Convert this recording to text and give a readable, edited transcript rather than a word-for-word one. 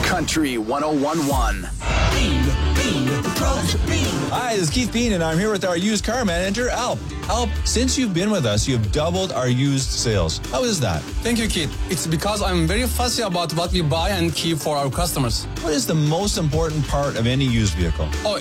Country 101.1. Hi, this is Keith Bean, and I'm here with our used car manager, Alp. Alp, since you've been with us, you've doubled our used sales. How is that? Thank you, Keith. It's because I'm very fussy about what we buy and keep for our customers. What is the most important part of any used vehicle? Oh,